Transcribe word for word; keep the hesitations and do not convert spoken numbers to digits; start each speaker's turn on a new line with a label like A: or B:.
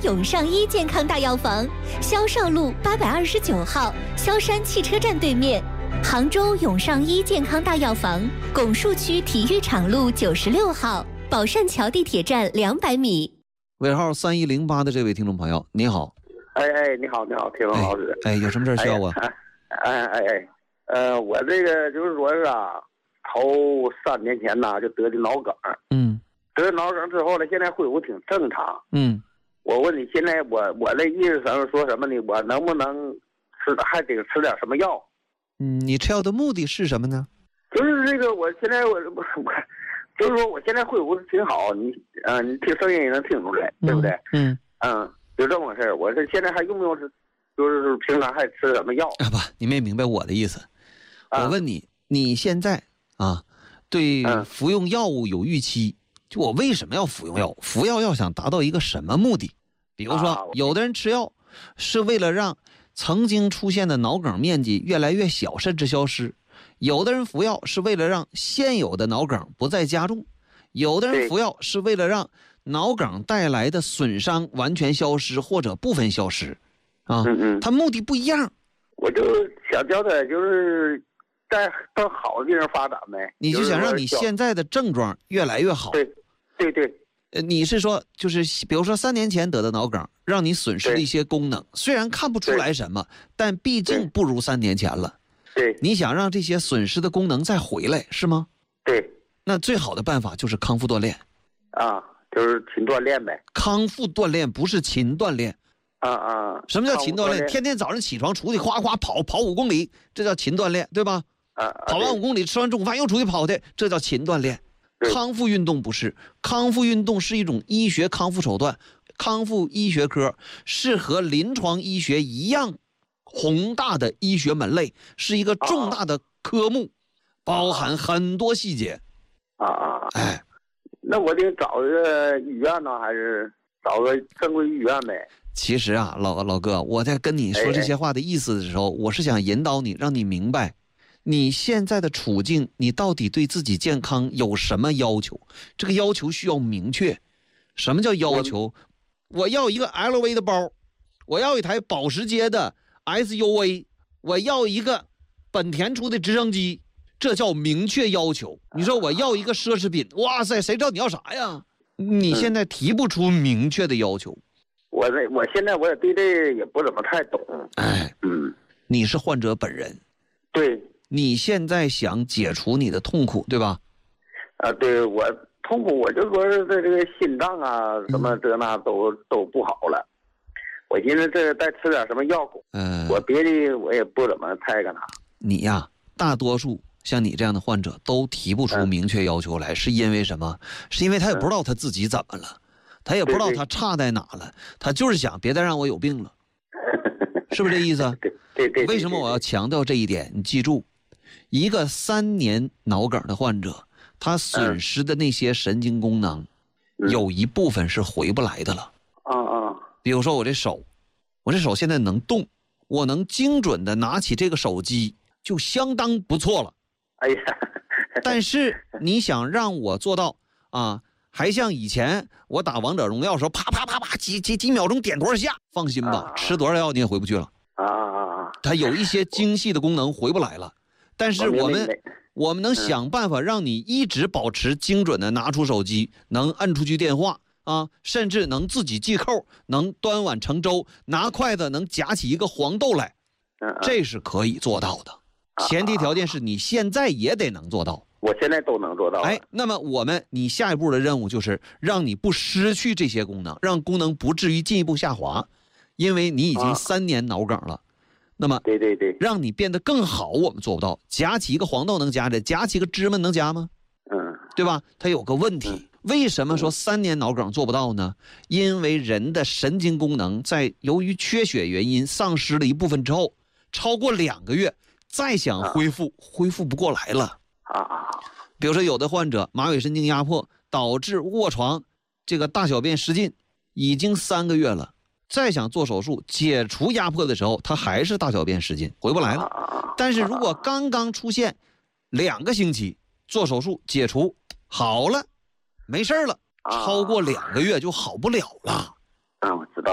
A: 永上医健康大药房，萧少路八百二十九号，萧山汽车站对面。杭州永上医健康大药房，拱墅区体育场路九十六号，宝善桥地铁站两百米。
B: 尾号三一零八的这位听众朋友，你好。
C: 哎哎，你好，你好，铁龙老师。
B: 哎，哎有什么事需要我？
C: 哎哎哎哎，呃，我这个就是说是啊，头三年前呐就得的脑梗。
B: 嗯。
C: 得脑梗之后呢，现在恢复挺正常。
B: 嗯。
C: 我问你，现在我我的意思是说什么呢？我能不能吃，还得吃点什么药？
B: 嗯，你吃药的目的是什么呢？
C: 就是这个，我现在我我我，就是说我现在恢复挺好，你嗯、呃，你听声音也能听出来，对不对？
B: 嗯
C: 嗯，就这么个事儿。我是现在还用不用是，就是平常还吃什么药？
B: 啊不，你没明白我的意思。啊、我问你，你现在啊，对服用药物有预期？就我为什么要服用药？服药要想达到一个什么目的？比如说，啊、有的人吃药是为了让曾经出现的脑梗面积越来越小，甚至消失；有的人服药是为了让现有的脑梗不再加重；有的人服药是为了让脑梗带来的损伤完全消失或者部分消失。啊，
C: 嗯嗯，
B: 它目的不一样。
C: 我就想叫他就是在到好的地方发展呗。
B: 你就想让你现在的症状越来越好。
C: 对，对对。
B: 呃，你是说就是比如说三年前得的脑梗，让你损失了一些功能，虽然看不出来什么，但毕竟不如三年前了。
C: 对。
B: 你想让这些损失的功能再回来，是吗？
C: 对。
B: 那最好的办法就是康复锻炼。
C: 啊，就是勤锻炼呗。
B: 康复锻炼不是勤锻炼。
C: 啊啊！
B: 什么叫勤锻炼？天天早上起床出去哗哗跑跑五公里，这叫勤锻炼，对吧？
C: 啊，
B: 跑完五公里，吃完中午饭又出去跑的，这叫勤锻炼。康复运动不是，康复运动是一种医学康复手段，康复医学科是和临床医学一样宏大的医学门类，是一个重大的科目，包含很多细节。
C: 啊啊！
B: 哎，
C: 那我得找一个医院呢，还是找个正规医院呗？
B: 其实啊，老老哥，我在跟你说这些话的意思的时候，
C: 哎哎
B: 我是想引导你，让你明白你现在的处境，你到底对自己健康有什么要求？这个要求需要明确。什么叫要求？我, 我要一个 L V 的包，我要一台保时捷的 S U V， 我要一个本田出的直升机，这叫明确要求。你说我要一个奢侈品，哇塞，谁知道你要啥呀？你现在提不出明确的要求。
C: 我这我现在我也对这也不怎么太懂。
B: 哎，
C: 嗯，
B: 你是患者本人。
C: 对。
B: 你现在想解除你的痛苦，对吧？
C: 啊，对，我痛苦，我就说是这这个心脏啊，什么这那都、嗯、都不好了。我寻思这再吃点什么药，嗯、呃，我别的我也不怎么太干啥。
B: 你呀，大多数像你这样的患者都提不出明确要求来，嗯、是因为什么？是因为他也不知道他自己怎么了，嗯、他也不知道他差在哪了，他就是想别再让我有病了，是不是这意思？
C: 对对 对, 对。
B: 为什么我要强调这一点？你记住。一个三年脑梗的患者，他损失的那些神经功能，嗯、有一部分是回不来的了。
C: 啊啊！
B: 比如说我这手，我这手现在能动，我能精准的拿起这个手机，就相当不错了。
C: 哎呀！
B: 但是你想让我做到啊，还像以前我打王者荣耀的时候，啪啪啪啪几几几秒钟点多少下？放心吧，啊、吃多少药你也回不去了。
C: 啊啊啊！
B: 它有一些精细的功能回不来了。但是我们我们能想办法让你一直保持精准的拿出手机，能摁出去电话啊，甚至能自己系扣，能端碗盛粥，拿筷子能夹起一个黄豆来，这是可以做到的。前提条件是你现在也得能做到。
C: 我现在都能做到。
B: 哎，那么我们你下一步的任务就是让你不失去这些功能，让功能不至于进一步下滑，因为你已经三年脑梗了。那么，
C: 对对对，
B: 让你变得更好，我们做不到。夹起一个黄豆能夹着，夹起个芝麻能夹吗？
C: 嗯，
B: 对吧？它有个问题，嗯、为什么说三年脑梗做不到呢？因为人的神经功能在由于缺血原因丧失了一部分之后，超过两个月再想恢复，啊、恢复不过来了。
C: 啊啊！
B: 比如说，有的患者马尾神经压迫导致卧床，这个大小便失禁，已经三个月了。再想做手术解除压迫的时候，他还是大小便失禁，回不来了。但是如果刚刚出现两个星期做手术解除好了，没事了，超过两个月就好不了了。
C: 啊，我知道。